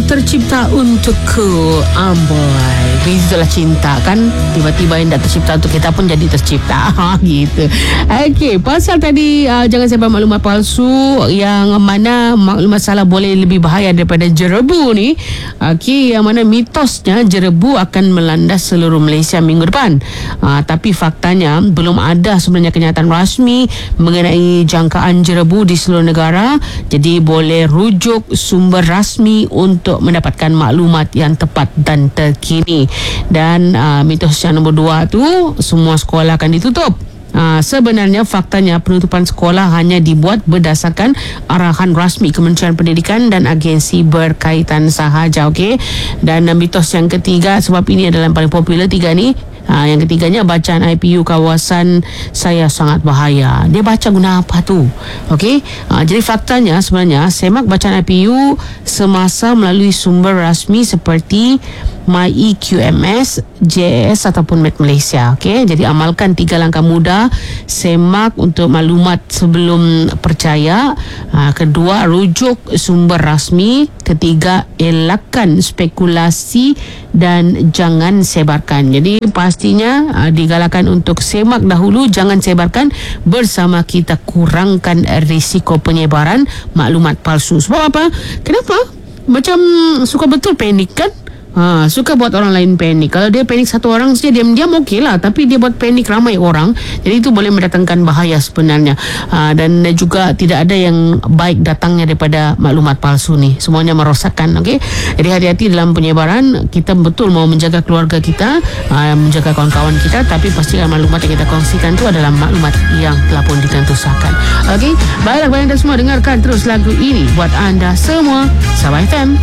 tercipta untukku, amboi. Itulah cinta kan. Tiba-tiba yang tak tercipta untuk kita pun jadi tercipta. Gitu. Okey, pasal tadi jangan sebar maklumat palsu, yang mana maklumat salah boleh lebih bahaya daripada jerebu ni. Okey, yang mana mitosnya jerebu akan melanda seluruh Malaysia minggu depan. Tapi faktanya belum ada sebenarnya kenyataan rasmi mengenai jangkaan jerebu di seluruh negara. Jadi boleh rujuk sumber rasmi untuk mendapatkan maklumat yang tepat dan terkini. Dan mitos yang nombor 2 tu, semua sekolah akan ditutup. Sebenarnya faktanya penutupan sekolah hanya dibuat berdasarkan arahan rasmi Kementerian Pendidikan dan agensi berkaitan sahaja. Okey. Dan mitos yang ketiga, sebab ini adalah yang paling popular tiga ni. Yang ketiganya, bacaan IPU kawasan saya sangat bahaya. Dia baca guna apa tu? Okey. Jadi faktanya sebenarnya semak bacaan IPU semasa melalui sumber rasmi seperti MyEQMS, JAS ataupun Met Malaysia. Okey. Jadi amalkan 3 langkah mudah. Semak untuk maklumat sebelum percaya. Kedua, rujuk sumber rasmi. Ketiga, elakkan spekulasi dan jangan sebarkan. Jadi pastinya digalakkan untuk semak dahulu, jangan sebarkan. Bersama kita kurangkan risiko penyebaran maklumat palsu. Sebab apa? Kenapa? Macam suka betul panik kan? Suka buat orang lain panik. Kalau dia panik satu orang saja diam-diam okey lah, tapi dia buat panik ramai orang, jadi itu boleh mendatangkan bahaya sebenarnya. Dan juga tidak ada yang baik datangnya daripada maklumat palsu ni. Semuanya merosakkan. Okey. Jadi hati-hati dalam penyebaran. Kita betul mau menjaga keluarga kita, menjaga kawan-kawan kita, tapi pastikan maklumat yang kita kongsikan tu adalah maklumat yang telah pun ditentusakan. Okey. Baiklah, anda semua dengarkan terus lagu ini buat anda semua. Sabah FM.